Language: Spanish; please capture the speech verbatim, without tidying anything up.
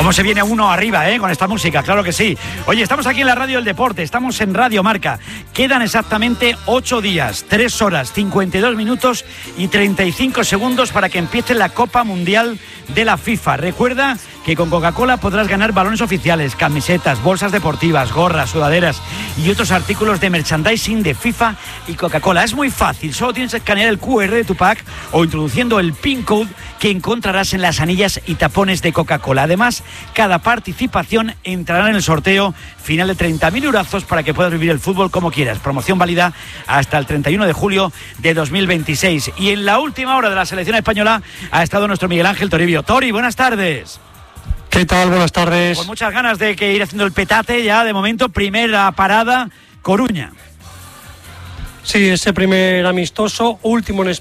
¿Cómo se viene uno arriba, eh? Con esta música, claro que sí. Oye, estamos aquí en la Radio del Deporte, estamos en Radio Marca. Quedan exactamente ocho días, tres horas, cincuenta y dos minutos y treinta y cinco segundos para que empiece la Copa Mundial de la FIFA. Recuerda que con Coca-Cola podrás ganar balones oficiales, camisetas, bolsas deportivas, gorras, sudaderas y otros artículos de merchandising de FIFA y Coca-Cola. Es muy fácil, solo tienes que escanear el cu erre de tu pack o introduciendo el PIN code que encontrarás en las anillas y tapones de Coca-Cola. Además, cada participación entrará en el sorteo final de treinta mil eurazos para que puedas vivir el fútbol como quieras. Promoción válida hasta el treinta y uno de julio de dos mil veintiséis. Y en la última hora de la selección española ha estado nuestro Miguel Ángel Toribio. Tori, buenas tardes. ¿Qué tal? Buenas tardes. Con muchas ganas de que ir haciendo el petate ya de momento. Primera parada, Coruña. Sí, ese primer amistoso, último en